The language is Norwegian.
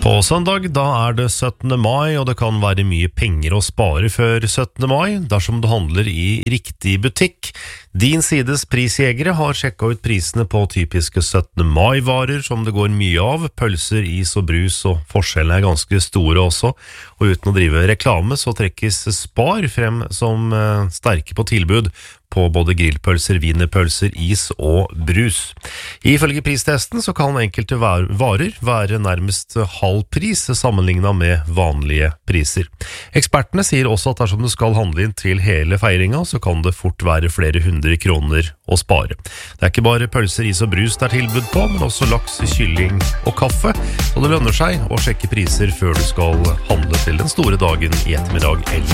På søndag da det 17. mai, og det kan være mye penger å spare før 17. mai dersom du handler i riktig butikk. Din sides prisjegere har sjekket ut prisene på typiske 17. mai-varer som det går mye av, pølser, is og brus, og forskjellene ganske store også. Og uten å drive reklame så trekkes Spar frem som sterke på tilbud på både grillpølser, wienerpølser, is og brus. Ifølge pristesten så kan enkelte varer være nærmest halv pris sammenlignet med vanlige priser. Ekspertene sier også at dersom du skal handle inn til hele feiringa, så kan det fort være flere 100 kroner å spare. Det ikke bare pølser, is og brus det tilbud på, men også laks, kylling og kaffe, så det lønner seg å sjekke priser før du skal handle til den store dagen i ettermiddag eller